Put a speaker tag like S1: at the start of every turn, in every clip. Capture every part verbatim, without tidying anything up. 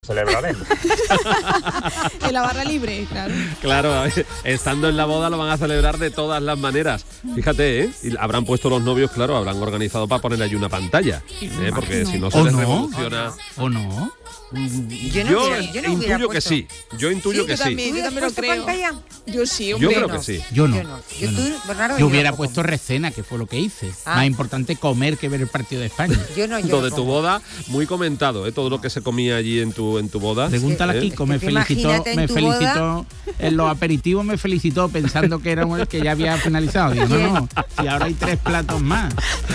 S1: Celebraremos.
S2: En la barra libre, claro.
S3: Claro, estando en la boda lo van a celebrar de todas las maneras. Fíjate, ¿eh? Y habrán puesto los novios, claro, habrán organizado para poner allí una pantalla, ¿eh? Porque si no se les revoluciona.
S4: ¿O no?
S3: Yo, no yo, hubiera, yo no intuyo que sí. Yo intuyo
S2: sí,
S3: que
S2: yo también,
S3: sí.
S2: Yo también lo creo.
S5: Pantalla?
S2: Yo sí,
S3: hombre. Yo creo
S2: no.
S3: que sí.
S4: Yo no.
S5: Yo, no. yo,
S4: yo, no.
S5: Tú, Bernardo,
S4: yo hubiera puesto recena, que fue lo que hice.
S5: Ah.
S4: Más importante comer que ver el partido de España.
S5: Yo no, yo
S3: lo
S5: no
S3: de tu
S5: pongo.
S3: boda, muy comentado, ¿eh? Todo lo que se comía allí en tu en tu boda.
S4: Pregúntale
S3: ¿eh?
S4: a Kiko, me
S5: Es que
S4: felicitó,
S5: en
S4: me
S5: tu
S4: felicitó en los aperitivos, me felicitó pensando que era el que ya había finalizado. Digo, no, no, si ahora hay tres platos más.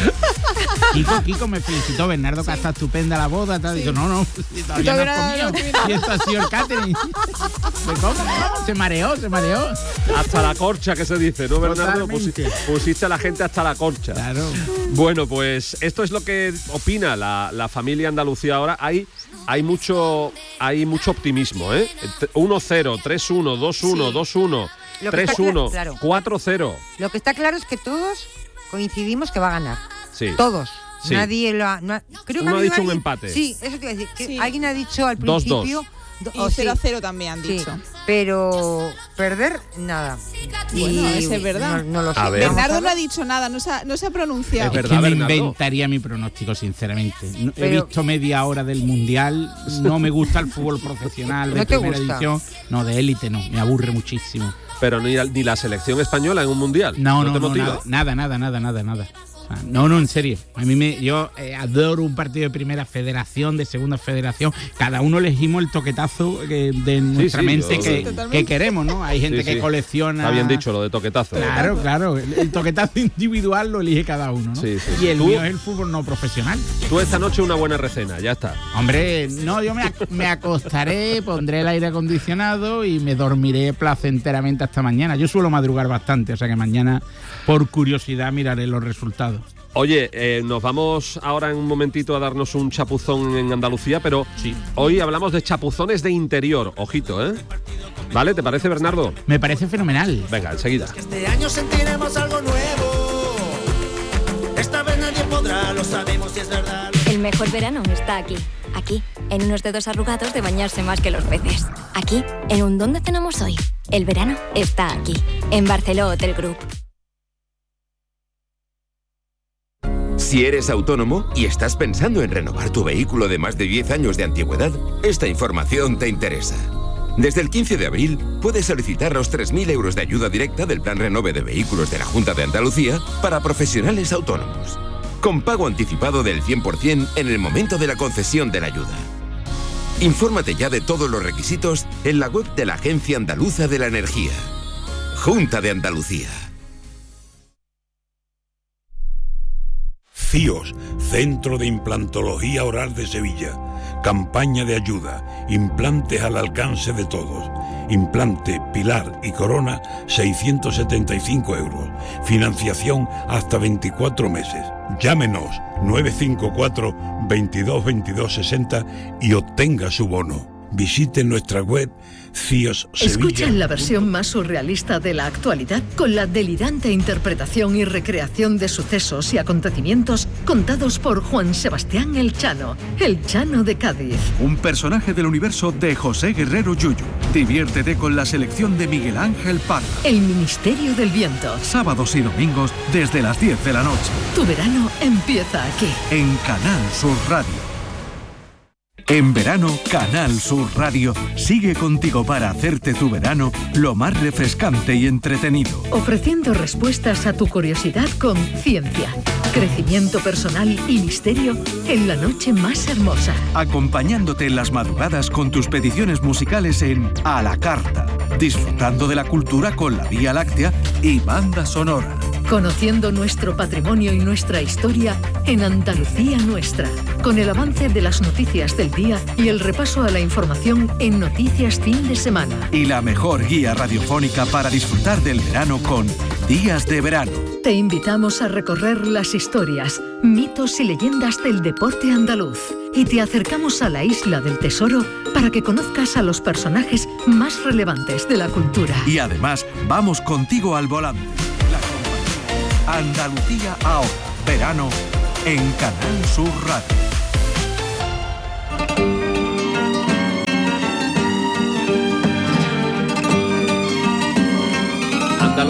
S4: Kiko, Kiko me felicitó, Bernardo, que está estupenda la boda. Tal. Sí. Digo, no, no, si todavía no has comido. Y esto ha sido el catering. ¿Cómo? Se mareó, se mareó.
S3: Hasta la corcha, que se dice, ¿no, Bernardo?
S4: Pusiste,
S3: pusiste a la gente hasta la corcha.
S4: Claro.
S3: Bueno, pues esto es lo que opina la, la familia Andalucía ahora. Hay, hay, mucho, hay mucho optimismo, ¿eh? uno cero, tres uno, dos uno, dos uno, tres uno, cuatro cero.
S5: Lo que está claro es que todos coincidimos que va a ganar.
S3: Sí.
S5: Todos.
S3: Sí.
S5: Nadie lo ha... No ha creo que
S3: Uno ha dicho
S5: alguien,
S3: un empate.
S5: Sí, eso te iba a decir. Que
S2: sí.
S5: Alguien ha dicho al principio...
S2: dos dos. Y cero a cero también han dicho.
S5: Sí, pero perder, nada.
S2: Bueno,
S5: y,
S2: eso es verdad.
S5: No, no lo sé.
S3: A ver.
S2: Bernardo no ha dicho nada, no se ha, no se ha pronunciado.
S3: Es verdad,
S4: que me
S3: Bernardo.
S4: inventaría mi pronóstico, sinceramente. No,
S5: Pero,
S4: he visto media hora del Mundial, no me gusta el fútbol profesional de
S5: ¿No te
S4: primera
S5: gusta?
S4: división. No, de élite no, me aburre muchísimo.
S3: Pero ni, ni la selección española en un mundial.
S4: No, no,
S3: ¿No te
S4: no,
S3: motiva?
S4: nada, nada, nada, nada, nada. No, no, en serio. A mí me, yo eh, adoro un partido de primera federación, de segunda federación. Cada uno elegimos el toquetazo eh, de nuestra
S3: sí,
S4: mente
S3: yo-
S4: que,
S2: Sí,
S4: que queremos, ¿no? Hay gente
S3: Sí,
S4: que
S3: sí.
S4: colecciona.
S3: Está bien dicho lo de toquetazo.
S4: Claro, claro. El, el toquetazo individual lo elige cada uno, ¿no?
S3: Sí, sí.
S4: Y el
S3: ¿Tú?
S4: mío es el fútbol no profesional.
S3: Tú esta noche una buena recena, ya está.
S4: Hombre, no, yo me, ac- me acostaré, pondré el aire acondicionado y me dormiré placenteramente hasta mañana. Yo suelo madrugar bastante, o sea que mañana, por curiosidad, miraré los resultados.
S3: Oye, eh, nos vamos ahora en un momentito a darnos un chapuzón en Andalucía, pero
S4: Sí.
S3: hoy hablamos de chapuzones de interior. Ojito, ¿eh? ¿Vale? ¿Te parece, Bernardo?
S4: Me parece fenomenal.
S3: Venga, enseguida.
S6: Este año sentiremos algo nuevo. Esta vez nadie podrá, lo sabemos y es verdad.
S7: El mejor verano está aquí. Aquí, en unos dedos arrugados de bañarse más que los peces. Aquí, en un ¿dónde cenamos hoy? El verano está aquí, en Barceló Hotel Group.
S8: Si eres autónomo y estás pensando en renovar tu vehículo de más de diez años de antigüedad, esta información te interesa. Desde el quince de abril puedes solicitar los tres mil euros de ayuda directa del Plan Renove de Vehículos de la Junta de Andalucía para profesionales autónomos, con pago anticipado del cien por ciento en el momento de la concesión de la ayuda. Infórmate ya de todos los requisitos en la web de la Agencia Andaluza de la Energía. Junta de Andalucía.
S9: CIOS, Centro de Implantología Oral de Sevilla. Campaña de ayuda. Implantes al alcance de todos. Implante, pilar y corona, seiscientos setenta y cinco euros. Financiación hasta veinticuatro meses. Llámenos nueve cinco cuatro, veintidós, veintidós, sesenta y obtenga su bono. Visite nuestra web CIOS Sevilla.
S10: Escucha la versión más surrealista de la actualidad con la delirante interpretación y recreación de sucesos y acontecimientos contados por Juan Sebastián El Chano, El Chano de Cádiz.
S11: Un personaje del universo de José Guerrero Yuyu. Diviértete con la selección de Miguel Ángel Parra.
S10: El Ministerio del Viento.
S11: Sábados y domingos desde las diez de la noche.
S10: Tu verano empieza aquí.
S11: En Canal Sur Radio. En verano, Canal Sur Radio sigue contigo para hacerte tu verano lo más refrescante y entretenido.
S10: Ofreciendo respuestas a tu curiosidad con ciencia, crecimiento personal y misterio en la noche más hermosa.
S11: Acompañándote en las madrugadas con tus peticiones musicales en A la Carta. Disfrutando de la cultura con la Vía Láctea y banda sonora.
S10: Conociendo nuestro patrimonio y nuestra historia en Andalucía Nuestra, con el avance de las noticias del día y el repaso a la información en Noticias Fin de Semana.
S11: Y la mejor guía radiofónica para disfrutar del verano con Días de Verano.
S10: Te invitamos a recorrer las historias, mitos y leyendas del deporte andaluz. Y te acercamos a la Isla del Tesoro para que conozcas a los personajes más relevantes de la cultura.
S11: Y además, vamos contigo al volante. La compañía Andalucía ahora, verano, en Canal Sur Radio.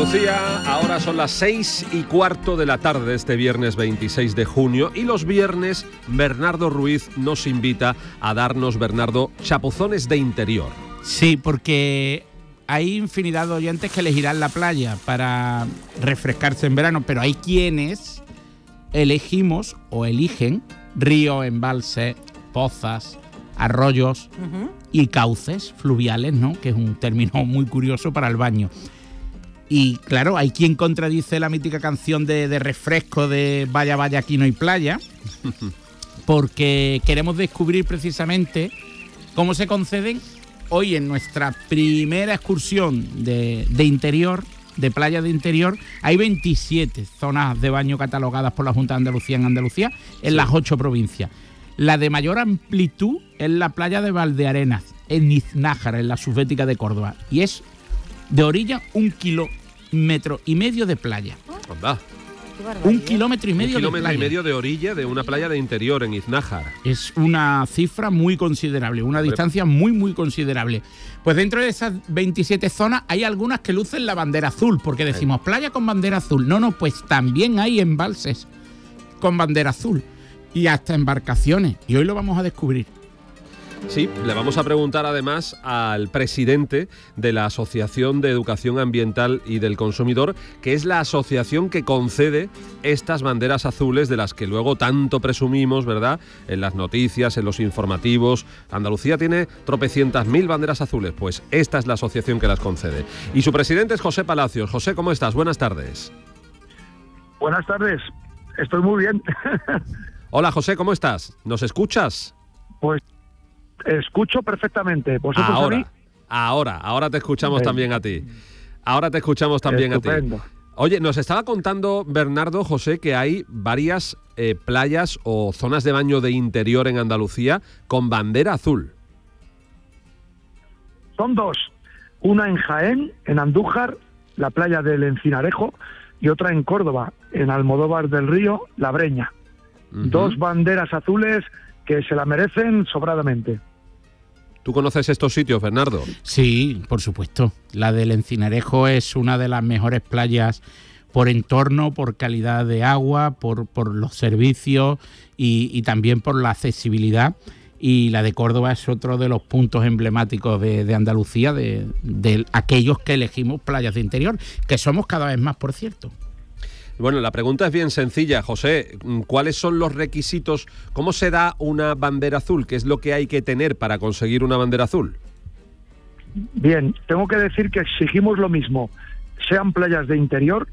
S3: Andalucía, ahora son las seis y cuarto de la tarde de este viernes veintiséis de junio y los viernes Bernardo Ruiz nos invita a darnos, Bernardo, chapuzones de interior.
S4: Sí, porque hay infinidad de oyentes que elegirán la playa para refrescarse en verano, pero hay quienes elegimos o eligen ríos, embalses, pozas, arroyos uh-huh. y cauces fluviales, ¿no? Que es un término muy curioso para el baño. Y claro, hay quien contradice la mítica canción de, de refresco de Vaya, vaya, aquí no hay playa, porque queremos descubrir precisamente cómo se conceden hoy en nuestra primera excursión de, de interior, de playa de interior. Hay veintisiete zonas de baño catalogadas por la Junta de Andalucía en Andalucía, en sí. las ocho provincias. La de mayor amplitud es la playa de Valdearenas, en Iznájara, en la Subbética de Córdoba, y es de orilla un kilómetro y medio de playa.
S3: Anda.
S4: Un kilómetro y medio
S3: un kilómetro
S4: de playa.
S3: y medio de orilla de una playa de interior en Iznájara.
S4: Es una cifra muy considerable, una Hombre. distancia muy, muy considerable. Pues dentro de esas veintisiete zonas hay algunas que lucen la bandera azul, porque decimos playa con bandera azul. No, no, pues también hay embalses con bandera azul y hasta embarcaciones. Y hoy lo vamos a descubrir.
S3: Sí, le vamos a preguntar además al presidente de la Asociación de Educación Ambiental y del Consumidor, que es la asociación que concede estas banderas azules de las que luego tanto presumimos, ¿verdad? En las noticias, en los informativos. Andalucía tiene tropecientas mil banderas azules, pues esta es la asociación que las concede. Y su presidente es José Palacios. José, ¿cómo estás? Buenas tardes.
S1: Buenas tardes, estoy muy bien.
S3: Hola José, ¿cómo estás? ¿Nos escuchas?
S1: Pues escucho perfectamente. ¿Vosotros
S3: ahora,
S1: a mí?
S3: ahora, ahora te escuchamos
S1: Bien.
S3: también a ti. Ahora te escuchamos también
S1: Estupendo.
S3: a ti. Oye, nos estaba contando Bernardo, José, que hay varias eh, playas o zonas de baño de interior en Andalucía con bandera azul.
S1: Son dos. Una en Jaén, en Andújar, la playa del Encinarejo, y otra en Córdoba, en Almodóvar del Río, La Breña. Uh-huh. Dos banderas azules que se la merecen sobradamente.
S3: ¿Tú conoces estos sitios, Bernardo?
S4: Sí, por supuesto. La del Encinarejo es una de las mejores playas por entorno, por calidad de agua, por, por los servicios y, y también por la accesibilidad. Y la de Córdoba es otro de los puntos emblemáticos de, de Andalucía, de, de aquellos que elegimos playas de interior, que somos cada vez más, por cierto.
S3: Bueno, la pregunta es bien sencilla, José. ¿Cuáles son los requisitos? ¿Cómo se da una bandera azul? ¿Qué es lo que hay que tener para conseguir una bandera azul?
S1: Bien, tengo que decir que exigimos lo mismo, sean playas de interior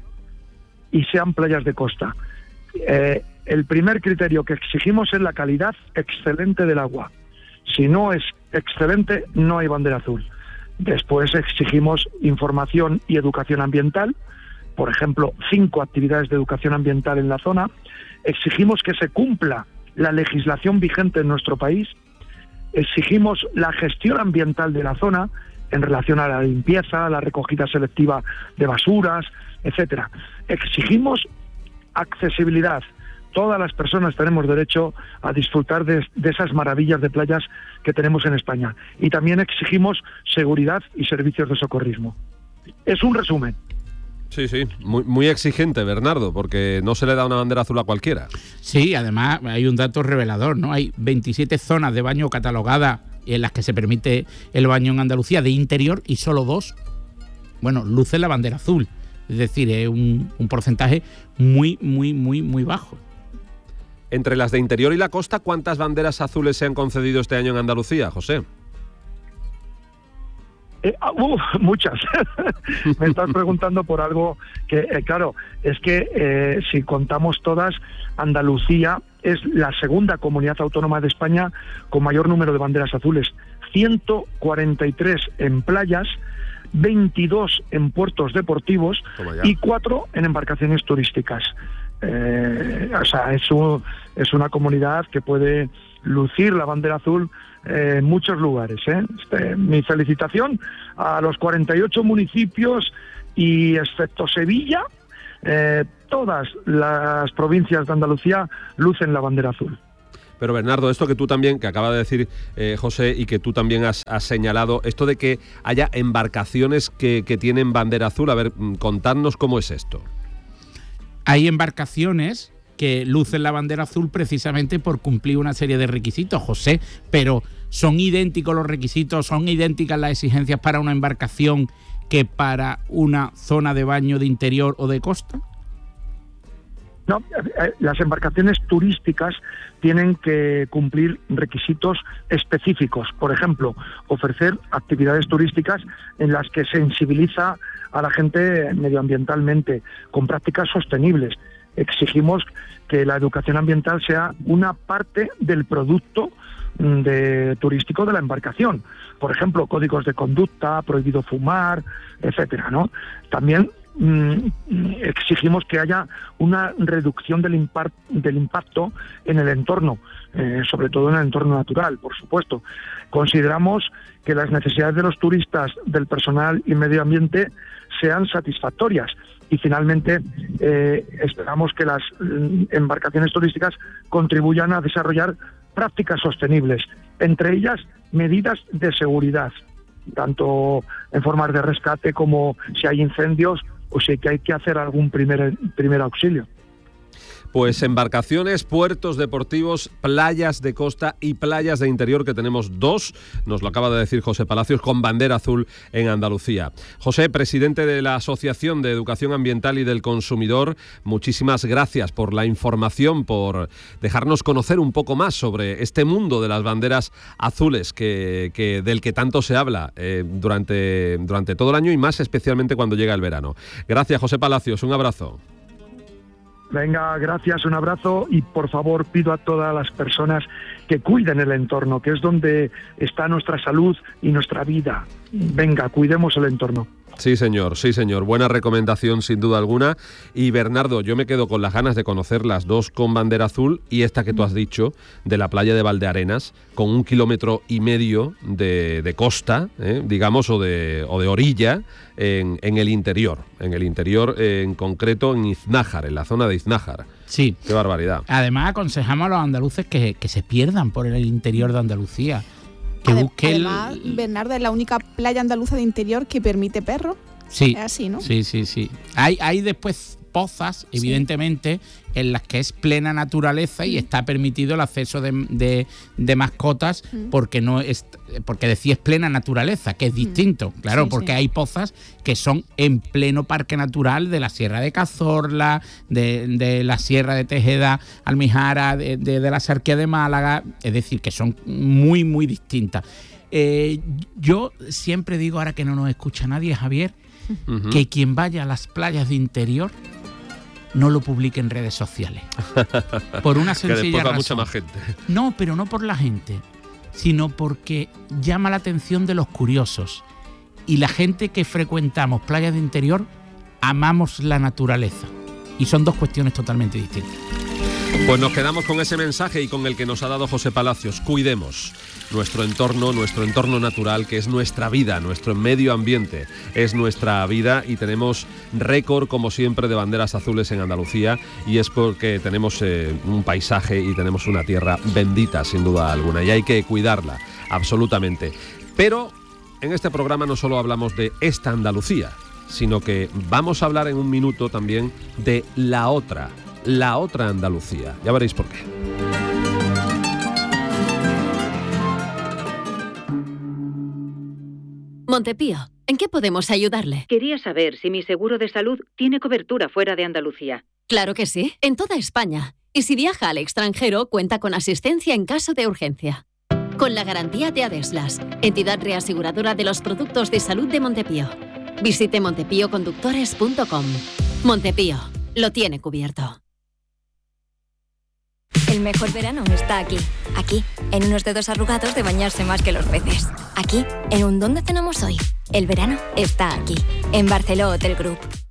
S1: y sean playas de costa. Eh, el primer criterio que exigimos es la calidad excelente del agua. Si no es excelente, no hay bandera azul. Después exigimos información y educación ambiental. Por ejemplo, cinco actividades de educación ambiental en la zona. Exigimos que se cumpla la legislación vigente en nuestro país. Exigimos la gestión ambiental de la zona en relación a la limpieza, la recogida selectiva de basuras, etcétera. Exigimos accesibilidad. Todas las personas tenemos derecho a disfrutar de, de esas maravillas de playas que tenemos en España. Y también exigimos seguridad y servicios de socorrismo. Es un resumen.
S3: Sí, sí, muy, muy exigente, Bernardo, porque no se le da una bandera azul a cualquiera.
S4: Sí, además hay un dato revelador, ¿no? Hay veintisiete zonas de baño catalogadas en las que se permite el baño en Andalucía de interior y solo dos, bueno, lucen la bandera azul. Es decir, es un, un porcentaje muy, muy, muy, muy bajo.
S3: Entre las de interior y la costa, ¿cuántas banderas azules se han concedido este año en Andalucía, José?
S1: Eh, uh, muchas. Me estás preguntando por algo que, eh, claro, es que eh, si contamos todas, Andalucía es la segunda comunidad autónoma de España con mayor número de banderas azules. ciento cuarenta y tres en playas, veintidós en puertos deportivos y cuatro en embarcaciones turísticas. Eh, o sea, es, un, es una comunidad que puede lucir la bandera azul en eh, muchos lugares. ¿eh? Este, mi felicitación a los cuarenta y ocho municipios y, excepto Sevilla, eh, todas las provincias de Andalucía lucen la bandera azul.
S3: Pero Bernardo, esto que tú también, que acaba de decir eh, José, y que tú también has, has señalado, esto de que haya embarcaciones que, que tienen bandera azul, a ver, contadnos cómo es esto.
S4: Hay embarcaciones que lucen la bandera azul precisamente por cumplir una serie de requisitos, José, pero ¿son idénticos los requisitos, son idénticas las exigencias para una embarcación que para una zona de baño de interior o de costa?
S1: No, las embarcaciones turísticas tienen que cumplir requisitos específicos. Por ejemplo, ofrecer actividades turísticas en las que sensibiliza a la gente medioambientalmente, con prácticas sostenibles. Exigimos que la educación ambiental sea una parte del producto de, turístico de la embarcación. Por ejemplo, códigos de conducta, prohibido fumar, etcétera, ¿no? También mm, exigimos que haya una reducción del, impar- del impacto en el entorno, eh, sobre todo en el entorno natural, por supuesto. Consideramos que las necesidades de los turistas, del personal y medio ambiente sean satisfactorias. Y finalmente, eh, esperamos que las eh, embarcaciones turísticas contribuyan a desarrollar prácticas sostenibles, entre ellas medidas de seguridad, tanto en formas de rescate como si hay incendios o si hay que hacer algún primer, primer auxilio.
S3: Pues embarcaciones, puertos deportivos, playas de costa y playas de interior, que tenemos dos, nos lo acaba de decir José Palacios, con bandera azul en Andalucía. José, presidente de la Asociación de Educación Ambiental y del Consumidor, muchísimas gracias por la información, por dejarnos conocer un poco más sobre este mundo de las banderas azules que, que del que tanto se habla eh, durante, durante todo el año y más especialmente cuando llega el verano. Gracias, José Palacios, un abrazo.
S1: Venga, gracias, un abrazo y por favor pido a todas las personas que cuiden el entorno, que es donde está nuestra salud y nuestra vida. Venga, cuidemos el entorno.
S3: Sí, señor, sí, señor. Buena recomendación, sin duda alguna. Y Bernardo, yo me quedo con las ganas de conocer las dos con bandera azul y esta que tú has dicho, de la playa de Valdearenas, con un kilómetro y medio de, de costa, ¿eh? digamos, o de, o de orilla, en, en el interior. En el interior, eh, en concreto, en Iznájar, en la zona de Iznájar.
S4: Sí.
S3: Qué barbaridad.
S4: Además, aconsejamos a los andaluces que, que se pierdan por el interior de Andalucía. Que
S2: Adem-
S4: busque
S2: Además,
S4: el...
S2: Bernardo es la única playa andaluza de interior que permite perros.
S4: Sí,
S2: es así, ¿no?
S4: Sí, sí, sí. Hay, hay después pozas, sí. evidentemente, en las que es plena naturaleza y está permitido el acceso de, de, de mascotas mm. porque no es porque decía es plena naturaleza, que es distinto, mm. claro, sí, porque sí. hay pozas que son en pleno parque natural de la Sierra de Cazorla, de, de la Sierra de Tejeda, Almijara, de, de, de la Sarquía de Málaga, es decir, que son muy, muy distintas. Eh, yo siempre digo, ahora que no nos escucha nadie, Javier, uh-huh. que quien vaya a las playas de interior no lo publique en redes sociales. Por una sencilla
S3: que después va
S4: razón.
S3: Mucha más gente.
S4: No, pero no por la gente, sino porque llama la atención de los curiosos. Y la gente que frecuentamos playas de interior amamos la naturaleza. Y son dos cuestiones totalmente distintas.
S3: Pues nos quedamos con ese mensaje y con el que nos ha dado José Palacios. Cuidemos nuestro entorno, nuestro entorno natural, que es nuestra vida, nuestro medio ambiente, es nuestra vida y tenemos récord, como siempre, de banderas azules en Andalucía y es porque tenemos eh, un paisaje y tenemos una tierra bendita, sin duda alguna, y hay que cuidarla, absolutamente. Pero en este programa no solo hablamos de esta Andalucía, sino que vamos a hablar en un minuto también de la otra, la otra Andalucía. Ya veréis por qué.
S12: Montepío, ¿en qué podemos ayudarle?
S13: Quería saber si mi seguro de salud tiene cobertura fuera de Andalucía.
S12: Claro que sí, en toda España. Y si viaja al extranjero, cuenta con asistencia en caso de urgencia. Con la garantía de Adeslas, entidad reaseguradora de los productos de salud de Montepío. Visite montepío conductores punto com. Montepío, lo tiene cubierto.
S7: El mejor verano está aquí. Aquí, en unos dedos arrugados de bañarse más que los peces. Aquí, en un ¿dónde cenamos hoy? El verano está aquí. En Barceló Hotel Group.